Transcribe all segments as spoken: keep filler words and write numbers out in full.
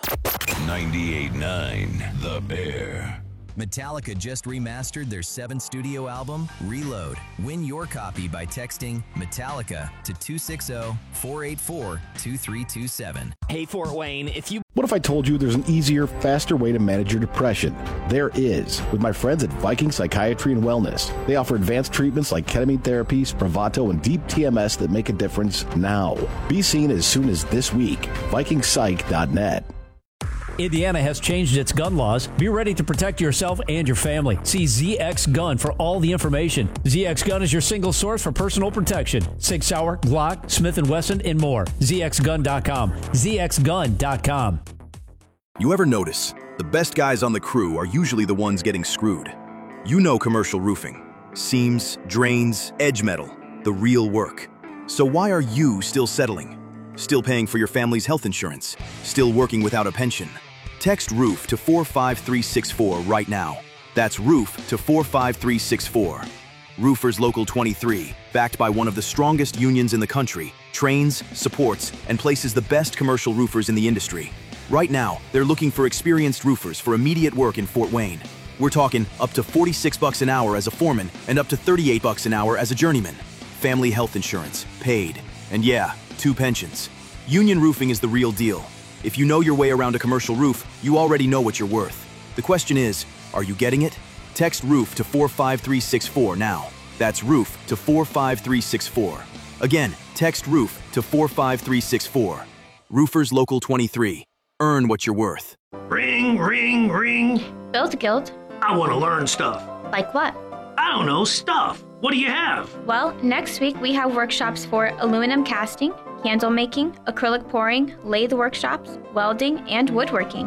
ninety-eight point nine The Bear. Metallica just remastered their seventh studio album, Reload. Win your copy by texting Metallica to two six zero, four eight four, two three two seven. Hey, Fort Wayne, if you... What if I told you there's an easier, faster way to manage your depression? There is, with my friends at Viking Psychiatry and Wellness. They offer advanced treatments like ketamine therapy, Spravato, and deep T M S that make a difference now. Be seen as soon as this week. Viking Psych dot net. Indiana has changed its gun laws. Be ready to protect yourself and your family. See Z X Gun for all the information. Z X Gun is your single source for personal protection. Sig Sauer, Glock, Smith and Wesson, and more. Z X gun dot com. Z X gun dot com. You ever notice the best guys on the crew are usually the ones getting screwed? You know commercial roofing. Seams, drains, edge metal. The real work. So why are you still settling? Still paying for your family's health insurance? Still working without a pension? Text ROOF to four five three six four right now. That's ROOF to four five three six four. Roofers Local twenty-three, backed by one of the strongest unions in the country, trains, supports, and places the best commercial roofers in the industry. Right now, they're looking for experienced roofers for immediate work in Fort Wayne. We're talking up to forty-six bucks an hour as a foreman and up to thirty-eight bucks an hour as a journeyman. Family health insurance, paid. And yeah, two pensions. Union Roofing is the real deal. If you know your way around a commercial roof, you already know what you're worth. The question is, are you getting it? Text ROOF to four five three six four now. That's ROOF to four five three six four. Again, text ROOF to four five three six four. Roofers Local twenty-three. Earn what you're worth. Ring, ring, ring. Build Guild. I want to learn stuff. Like what? I don't know, stuff. What do you have? Well, next week we have workshops for aluminum casting, candle making, acrylic pouring, lathe workshops, welding, and woodworking.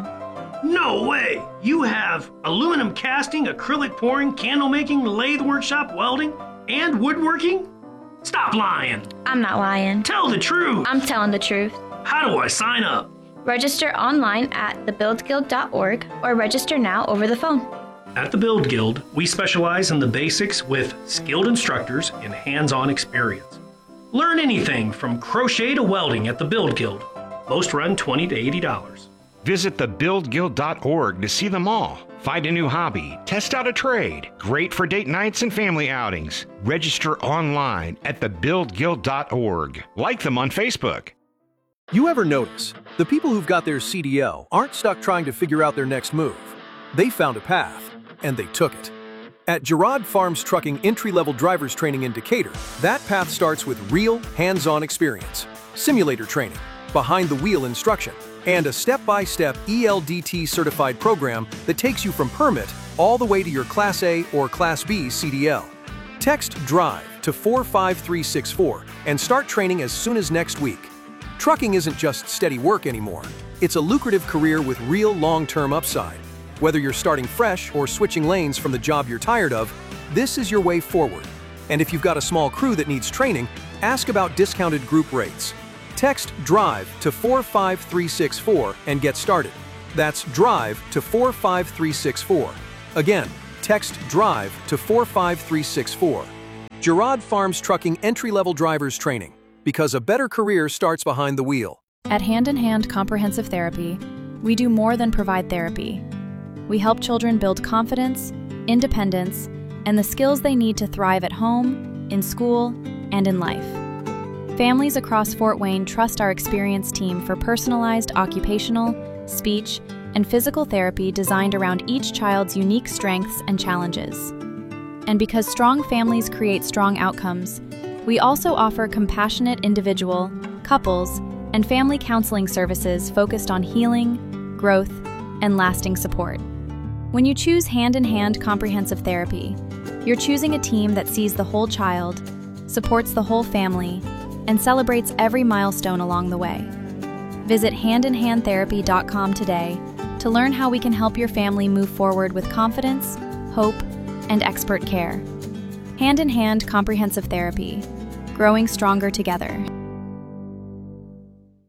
No way! You have aluminum casting, acrylic pouring, candle making, lathe workshop, welding, and woodworking? Stop lying! I'm not lying. Tell the truth! I'm telling the truth. How do I sign up? Register online at the build guild dot org or register now over the phone. At the Build Guild, we specialize in the basics with skilled instructors and hands-on experience. Learn anything from crochet to welding at the Build Guild. Most run twenty to eighty dollars. Visit the build guild dot org to see them all. Find a new hobby, test out a trade. Great for date nights and family outings. Register online at the build guild dot org. Like them on Facebook. You ever notice the people who've got their C D L aren't stuck trying to figure out their next move? They found a path, and they took it. At Gerard Farms Trucking Entry-Level Drivers Training in Decatur, that path starts with real, hands-on experience, simulator training, behind-the-wheel instruction, and a step-by-step E L D T-certified program that takes you from permit all the way to your Class A or Class B C D L. Text DRIVE to four five three six four and start training as soon as next week. Trucking isn't just steady work anymore. It's a lucrative career with real long-term upside. Whether you're starting fresh or switching lanes from the job you're tired of, this is your way forward. And if you've got a small crew that needs training, ask about discounted group rates. Text DRIVE to four five three six four and get started. That's DRIVE to four five three six four. Again, text DRIVE to four five three six four. Gerard Farms Trucking Entry-Level Drivers Training, because a better career starts behind the wheel. At Hand in Hand Comprehensive Therapy, we do more than provide therapy. We help children build confidence, independence, and the skills they need to thrive at home, in school, and in life. Families across Fort Wayne trust our experienced team for personalized occupational, speech, and physical therapy designed around each child's unique strengths and challenges. And because strong families create strong outcomes, we also offer compassionate individual, couples, and family counseling services focused on healing, growth, and lasting support. When you choose Hand in Hand Comprehensive Therapy, you're choosing a team that sees the whole child, supports the whole family, and celebrates every milestone along the way. Visit hand in hand therapy dot com today to learn how we can help your family move forward with confidence, hope, and expert care. Hand in Hand Comprehensive Therapy, growing stronger together.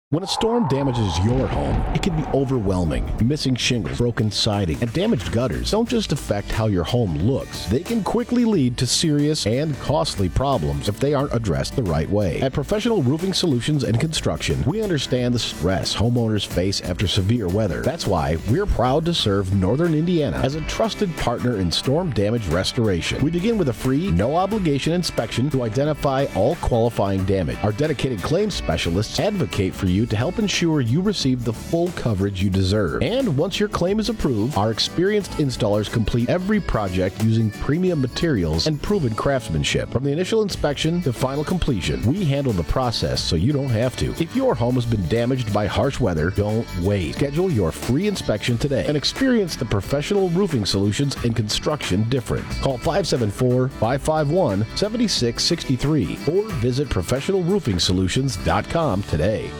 When a storm damages your home, it can be overwhelming. Missing shingles, broken siding, and damaged gutters don't just affect how your home looks. They can quickly lead to serious and costly problems if they aren't addressed the right way. At Professional Roofing Solutions and Construction, we understand the stress homeowners face after severe weather. That's why we're proud to serve Northern Indiana as a trusted partner in storm damage restoration. We begin with a free, no-obligation inspection to identify all qualifying damage. Our dedicated claims specialists advocate for you to help ensure you receive the full coverage you deserve. And once your claim is approved, our experienced installers complete every project using premium materials and proven craftsmanship. From the initial inspection to final completion, we handle the process so you don't have to. If your home has been damaged by harsh weather, don't wait. Schedule your free inspection today and experience the Professional Roofing Solutions and Construction difference. Call five seven four, five five one, seven six six three or visit professional roofing solutions dot com today.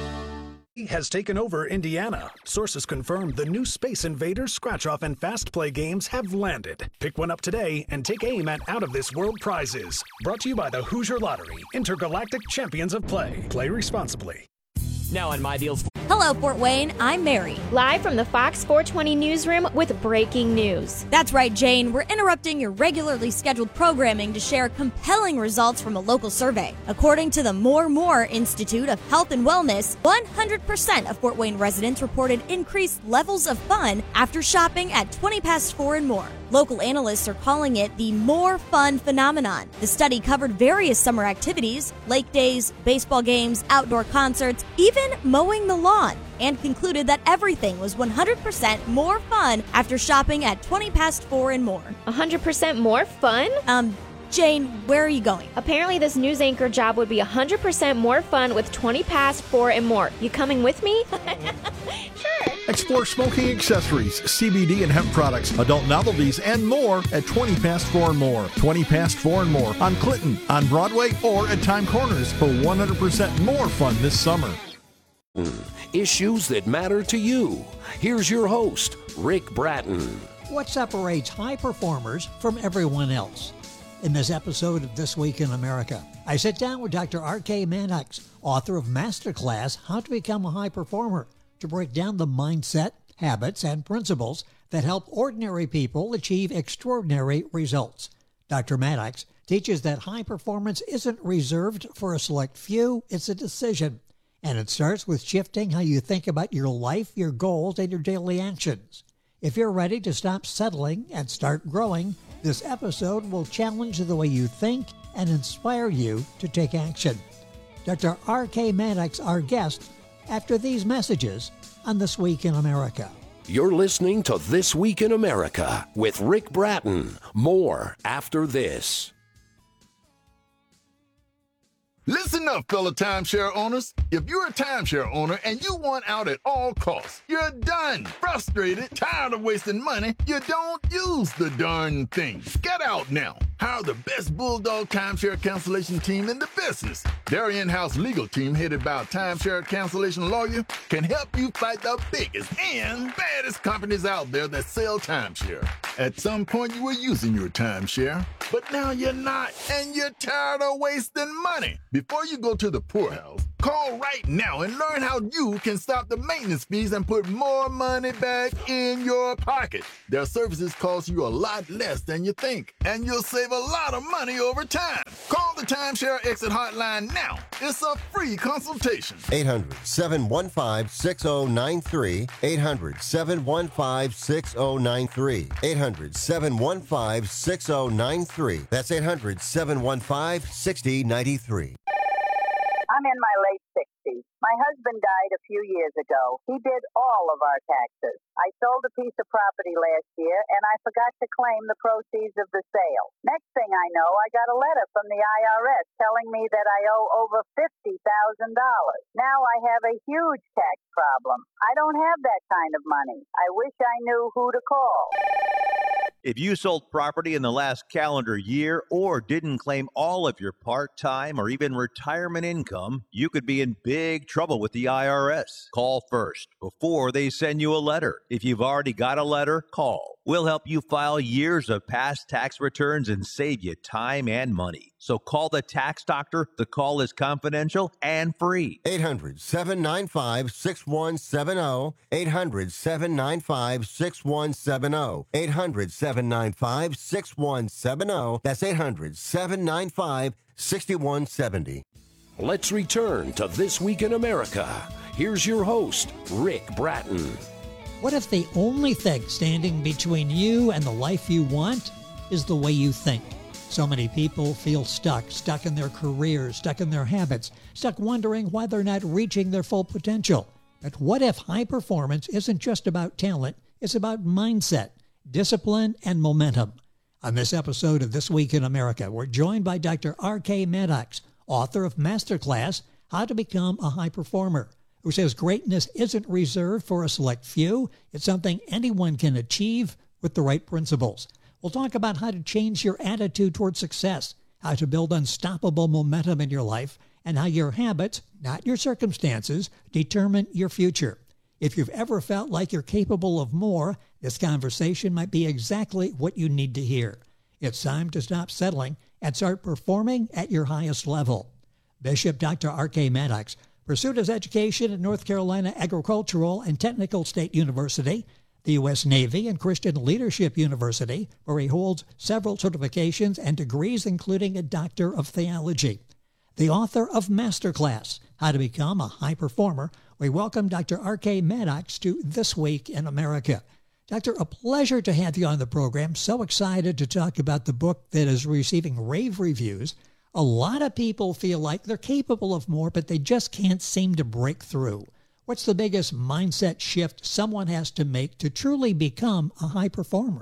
Has taken over Indiana. Sources confirm the new Space Invaders scratch-off and fast play games have landed. Pick one up today and take aim at out-of-this-world prizes. Brought to you by the Hoosier Lottery, intergalactic champions of play. Play responsibly. Now on My Deals. Hello, Fort Wayne. I'm Mary. Live from the Fox four twenty newsroom with breaking news. That's right, Jane. We're interrupting your regularly scheduled programming to share compelling results from a local survey. According to the More More Institute of Health and Wellness, one hundred percent of Fort Wayne residents reported increased levels of fun after shopping at twenty past four and more. Local analysts are calling it the More Fun phenomenon. The study covered various summer activities, lake days, baseball games, outdoor concerts, even mowing the lawn, and concluded that everything was one hundred percent more fun after shopping at twenty past four and more. one hundred percent more fun? Um, Jane, where are you going? Apparently this news anchor job would be one hundred percent more fun with twenty past four and more. You coming with me? Sure. Explore smoking accessories, C B D and hemp products, adult novelties, and more at twenty past four and more. twenty past four and more on Clinton, on Broadway, or at Time Corners for one hundred percent more fun this summer. Issues that matter to you. Here's your host, Rick Bratton. What separates high performers from everyone else? In this episode of This Week in America, I sit down with Doctor R K Maddox, author of Masterclass, How to Become a High Performer, to break down the mindset, habits, and principles that help ordinary people achieve extraordinary results. Doctor Maddox teaches that high performance isn't reserved for a select few, it's a decision. And it starts with shifting how you think about your life, your goals, and your daily actions. If you're ready to stop settling and start growing, this episode will challenge the way you think and inspire you to take action. Doctor R K Maddox, our guest, after these messages on This Week in America. You're listening to This Week in America with Rick Bratton. More after this. Listen up, fellow timeshare owners. If you're a timeshare owner and you want out at all costs, you're done, frustrated, tired of wasting money, you don't use the darn thing. Get out now. Hire the best Bulldog timeshare cancellation team in the business. Their in-house legal team, headed by a timeshare cancellation lawyer, can help you fight the biggest and baddest companies out there that sell timeshare. At some point, you were using your timeshare, but now you're not, and you're tired of wasting money. Before you go to the poorhouse, call right now and learn how you can stop the maintenance fees and put more money back in your pocket. Their services cost you a lot less than you think, and you'll save a lot of money over time. Call the Timeshare Exit Hotline now. It's a free consultation. eight hundred, seven one five, six oh nine three. eight hundred, seven one five, six oh nine three. eight hundred, seven one five, six oh nine three. That's eight hundred, seven one five, six oh nine three. I'm in my late sixties. My husband died a few years ago. He did all of our taxes. I sold a piece of property last year, and I forgot to claim the proceeds of the sale. Next thing I know, I got a letter from the I R S telling me that I owe over fifty thousand dollars. Now I have a huge tax problem. I don't have that kind of money. I wish I knew who to call. If you sold property in the last calendar year or didn't claim all of your part-time or even retirement income, you could be in big trouble with the I R S. Call first before they send you a letter. If you've already got a letter, call We'll help you file years of past tax returns and save you time and money. So call the Tax Doctor. The call is confidential and free. eight hundred, seven nine five, six one seven zero. eight hundred, seven nine five, six one seven zero. eight hundred, seven nine five, six one seven zero. That's eight hundred, seven nine five, six one seven zero. Let's return to This Week in America. Here's your host, Rick Bratton. What if the only thing standing between you and the life you want is the way you think? So many people feel stuck, stuck in their careers, stuck in their habits, stuck wondering why they're not reaching their full potential. But what if high performance isn't just about talent, it's about mindset, discipline, and momentum? On this episode of This Week in America, we're joined by Doctor R K Maddox, author of Masterclass, How to Become a High Performer, who says greatness isn't reserved for a select few. It's something anyone can achieve with the right principles. We'll talk about how to change your attitude toward success, how to build unstoppable momentum in your life, and how your habits, not your circumstances, determine your future. If you've ever felt like you're capable of more, this conversation might be exactly what you need to hear. It's time to stop settling and start performing at your highest level. Bishop Doctor R K Maddox pursued his education at North Carolina Agricultural and Technical State University, the U S Navy, and Christian Leadership University, where he holds several certifications and degrees, including a Doctor of Theology. The author of Masterclass, How to Become a High Performer, we welcome Doctor R K Maddox to This Week in America. Doctor, a pleasure to have you on the program. So excited to talk about the book that is receiving rave reviews. A lot of people feel like they're capable of more, but they just can't seem to break through. What's the biggest mindset shift someone has to make to truly become a high performer?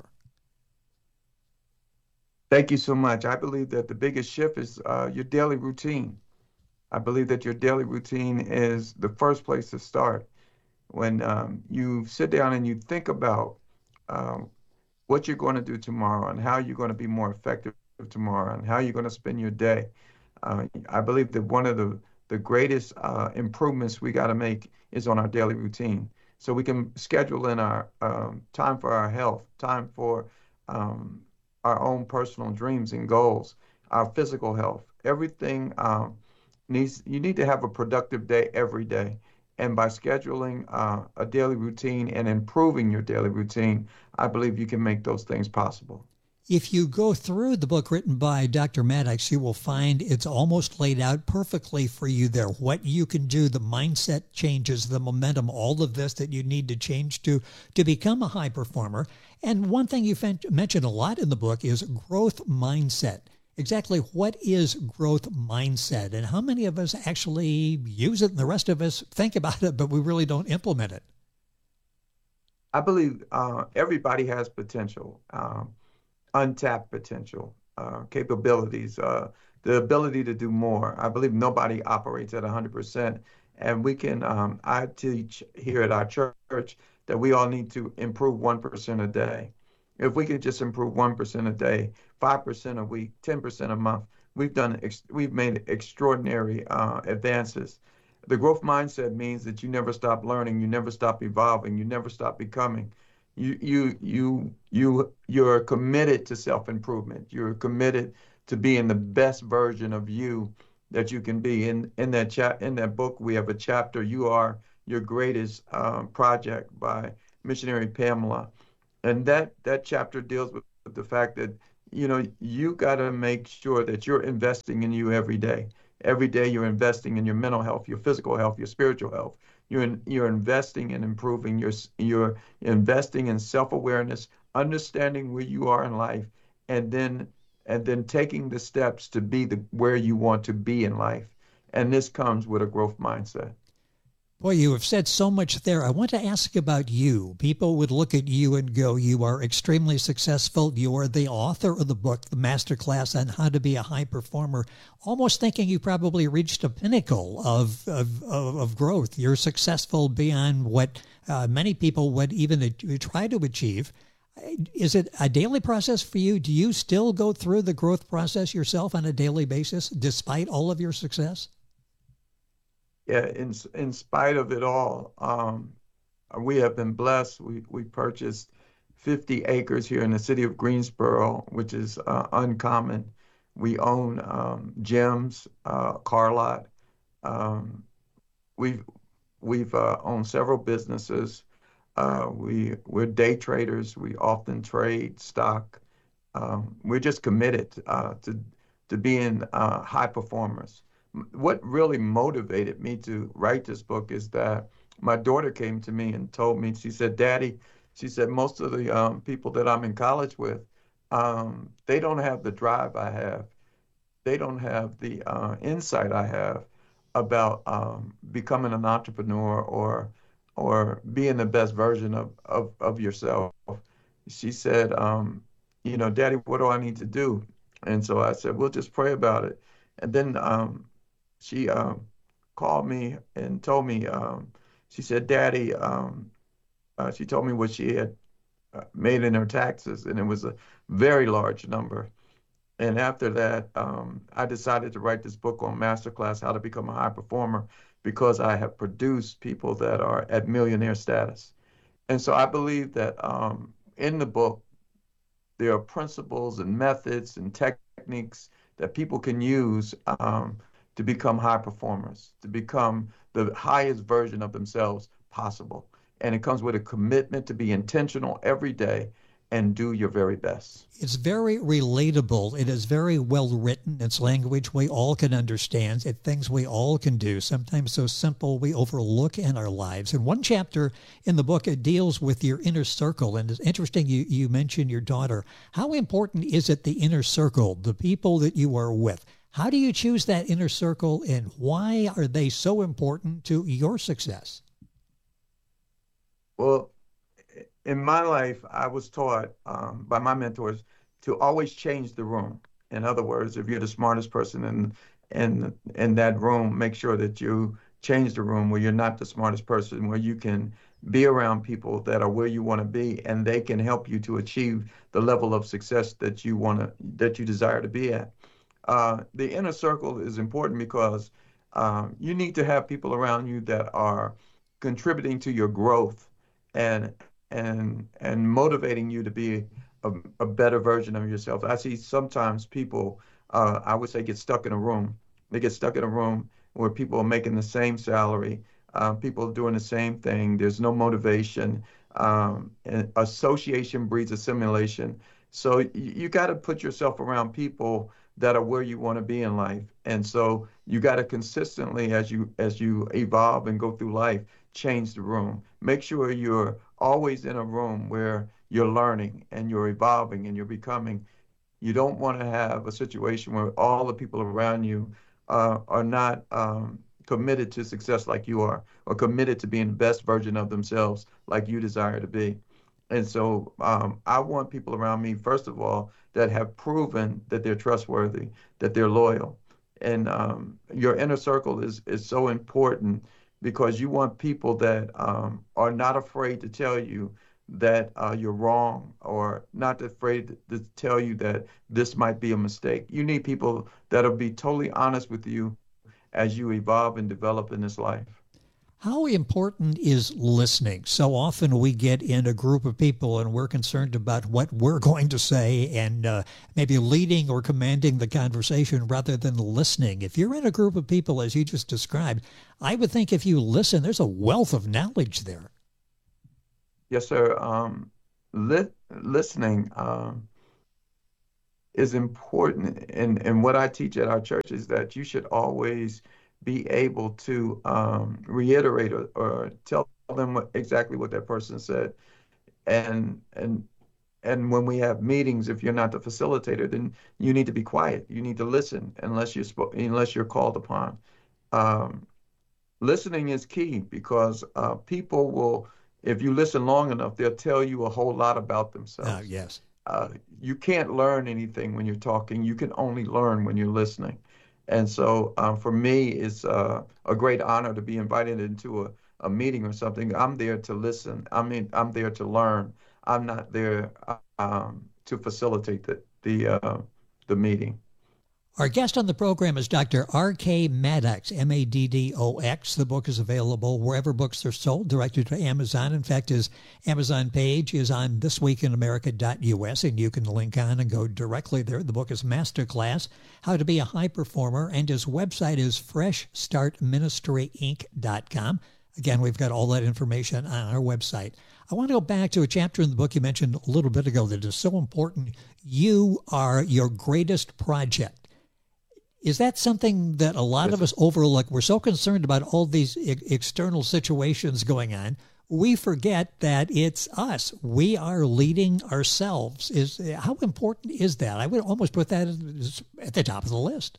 Thank you so much. I believe that the biggest shift is uh, your daily routine. I believe that your daily routine is the first place to start. When um, you sit down and you think about um, what you're going to do tomorrow and how you're going to be more effective tomorrow and how you're going to spend your day. Uh, I believe that one of the, the greatest uh, improvements we got to make is on our daily routine. So we can schedule in our um, time for our health, time for um, our own personal dreams and goals, our physical health. Everything um, needs, you need to have a productive day every day. And by scheduling uh, a daily routine and improving your daily routine, I believe you can make those things possible. If you go through the book written by Doctor Maddox, you will find it's almost laid out perfectly for you there. What you can do, the mindset changes, the momentum, all of this that you need to change to, to become a high performer. And one thing you mentioned a lot in the book is growth mindset. Exactly what is growth mindset, and how many of us actually use it and the rest of us think about it, but we really don't implement it? I believe uh, everybody has potential. Um, untapped potential, uh, capabilities, uh, the ability to do more. I believe nobody operates at one hundred percent. And we can, um, I teach here at our church that we all need to improve one percent a day. If we could just improve one percent a day, five percent a week, ten percent a month, we've done, ex- we've made extraordinary uh, advances. The growth mindset means that you never stop learning, you never stop evolving, you never stop becoming. You you you you you're committed to self-improvement. You're committed to being the best version of you that you can be. In in that chat in that book, we have a chapter. You are your greatest um, project by missionary Pamela, and that that chapter deals with the fact that you know you got to make sure that you're investing in you every day. Every day you're investing in your mental health, your physical health, your spiritual health. You're in, you're investing in improving your you're investing in self-awareness, understanding where you are in life, and then and then taking the steps to be the where you want to be in life. And this comes with a growth mindset. Boy, you have said so much there. I want to ask about you. People would look at you and go, you are extremely successful. You are the author of the book, The Masterclass on How to Be a High Performer, almost thinking you probably reached a pinnacle of of, of, of growth. You're successful beyond what uh, many people would even try to achieve. Is it a daily process for you? Do you still go through the growth process yourself on a daily basis, despite all of your success? Yeah, in in spite of it all, um, we have been blessed. We we purchased fifty acres here in the city of Greensboro, which is uh, uncommon. We own um, gyms, uh, car lot. Um, we've we've uh, owned several businesses. Uh, we we're day traders. We often trade stock. Um, we're just committed uh, to to being uh, high performers. What really motivated me to write this book is that my daughter came to me and told me, she said, Daddy, she said, most of the um, people that I'm in college with, um, they don't have the drive I have. They don't have the uh, insight I have about um, becoming an entrepreneur or or being the best version of, of, of yourself. She said, um, you know, Daddy, what do I need to do? And so I said, we'll just pray about it. And then um, she um, called me and told me, um, she said, Daddy, um, uh, she told me what she had uh, made in her taxes, and it was a very large number. And after that, um, I decided to write this book on Masterclass, How to Become a High Performer, because I have produced people that are at millionaire status. And so I believe that um, in the book, there are principles and methods and techniques that people can use um, to become high performers, to become the highest version of themselves possible. And it comes with a commitment to be intentional every day and do your very best. It's very relatable. It is very well written. It's language we all can understand. It's things we all can do, sometimes so simple we overlook in our lives. And one chapter in the book, it deals with your inner circle. And it's interesting you, you mentioned your daughter. How important is it, the inner circle, the people that you are with? How do you choose that inner circle, and why are they so important to your success? Well, in my life, I was taught um, by my mentors to always change the room. In other words, if you're the smartest person in, in, in that room, make sure that you change the room where you're not the smartest person, where you can be around people that are where you want to be, and they can help you to achieve the level of success that you want to, that you desire to be at. Uh, the inner circle is important because um, you need to have people around you that are contributing to your growth and and and motivating you to be a, a better version of yourself. I see sometimes people, uh, I would say, get stuck in a room. They get stuck in a room where people are making the same salary, uh, people are doing the same thing. There's no motivation. Um, and association breeds assimilation. So you, you got to put yourself around people that are where you want to be in life. And so you got to consistently, as you as you evolve and go through life, change the room. Make sure you're always in a room where you're learning and you're evolving and you're becoming. You don't want to have a situation where all the people around you uh, are not um, committed to success like you are, or committed to being the best version of themselves like you desire to be. And so um, I want people around me, first of all, that have proven that they're trustworthy, that they're loyal. And um, your inner circle is, is so important because you want people that um, are not afraid to tell you that uh, you're wrong, or not afraid to tell you that this might be a mistake. You need people that'll be totally honest with you as you evolve and develop in this life. How important is listening? So often we get in a group of people and we're concerned about what we're going to say and uh, maybe leading or commanding the conversation rather than listening. If you're in a group of people, as you just described, I would think if you listen, there's a wealth of knowledge there. Yes, sir. Um, li- listening um, is important. And, and what I teach at our church is that you should always be able to um, reiterate or, or tell them what, exactly what that person said. And and and when we have meetings, if you're not the facilitator, then you need to be quiet. You need to listen unless you're spo- unless you're called upon. Um, listening is key because uh, people will, if you listen long enough, they'll tell you a whole lot about themselves. Uh, yes. Uh, you can't learn anything when you're talking. You can only learn when you're listening. And so um, for me, it's uh, a great honor to be invited into a, a meeting or something. I'm there to listen. I mean, I'm there to learn. I'm not there um, to facilitate the the, uh, the meeting. Our guest on the program is Doctor R K Maddox, M A D D O X. The book is available wherever books are sold, directed to Amazon. In fact, his Amazon page is on this week in america dot U S, and you can link on and go directly there. The book is Masterclass, How to Be a High Performer, and his website is fresh start ministry inc dot com. Again, we've got all that information on our website. I want to go back to a chapter in the book you mentioned a little bit ago that is so important. You are your greatest project. Is that something that a lot of us overlook? We're so concerned about all these e- external situations going on, we forget that it's us. We are leading ourselves. Is how important is that? I would almost put that at the top of the list.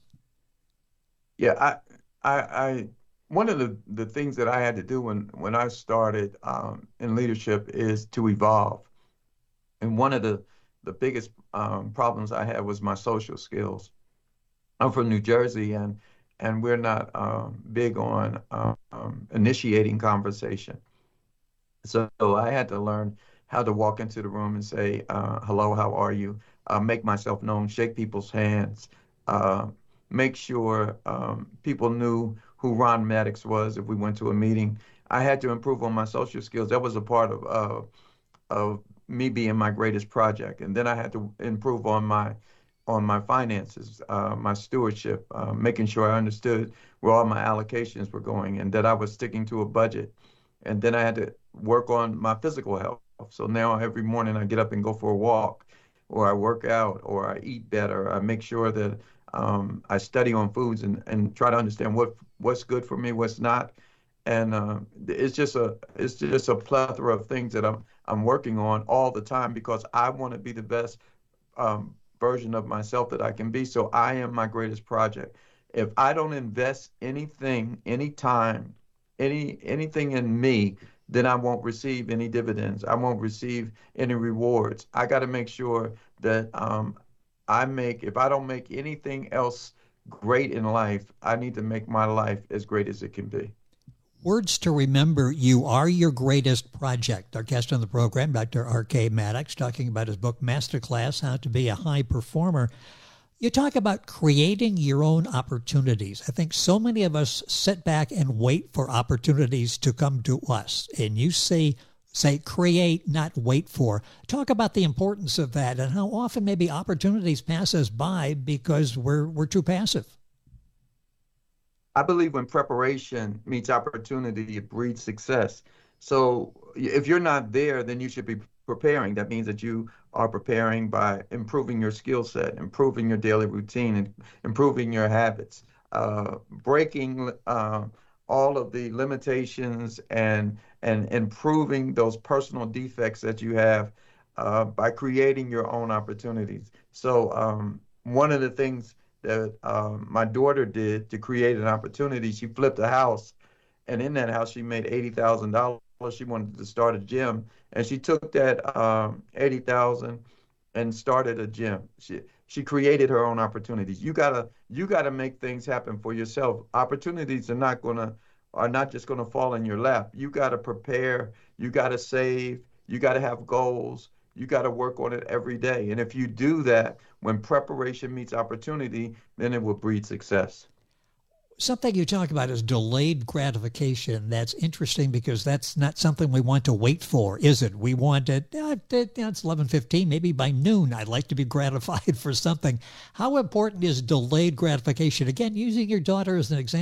Yeah, I, I, I one of the, the things that I had to do when, when I started um, in leadership is to evolve. And one of the, the biggest um, problems I had was my social skills. I'm from New Jersey, and and we're not um, big on um, initiating conversation. So I had to learn how to walk into the room and say, uh, hello, how are you? Uh, make myself known, shake people's hands, uh, make sure um, people knew who Ron Maddox was if we went to a meeting. I had to improve on my social skills. That was a part of uh, of me being my greatest project. And then I had to improve on my on my finances, uh, my stewardship, uh, making sure I understood where all my allocations were going and that I was sticking to a budget. And then I had to work on my physical health. So now every morning I get up and go for a walk, or I work out, or I eat better. I make sure that um, I study on foods and, and try to understand what what's good for me, what's not. And uh, it's just a it's just a plethora of things that I'm I'm working on all the time because I want to be the best um, version of myself that I can be. So I am my greatest project. If I don't invest anything, any time, any anything in me, then I won't receive any dividends. I won't receive any rewards. I got to make sure that um, I make, if I don't make anything else great in life, I need to make my life as great as it can be. Words to remember, you are your greatest project. Our guest on the program, Doctor R K Maddox, talking about his book, Masterclass, How to Be a High Performer. You talk about creating your own opportunities. I think so many of us sit back and wait for opportunities to come to us. And you say, say create, not wait for. Talk about the importance of that and how often maybe opportunities pass us by because we're we're too passive. I believe when preparation meets opportunity, it breeds success. So if you're not there, then you should be preparing. That means that you are preparing by improving your skill set, improving your daily routine, and improving your habits, uh, breaking uh, all of the limitations and and improving those personal defects that you have uh, by creating your own opportunities. So um, one of the things that um, my daughter did to create an opportunity, she flipped a house, and in that house she made eighty thousand dollars. She wanted to start a gym, and she took that um, eighty thousand dollars and started a gym. She she created her own opportunities. You gotta you gotta make things happen for yourself. Opportunities are not gonna are not just gonna fall in your lap. You gotta prepare. You gotta save. You gotta have goals. You got to work on it every day. And if you do that, when preparation meets opportunity, then it will breed success. Something you talk about is delayed gratification. That's interesting because that's not something we want to wait for, is it? We want it, uh, it's eleven fifteen, maybe by noon I'd like to be gratified for something. How important is delayed gratification? Again, using your daughter as an example.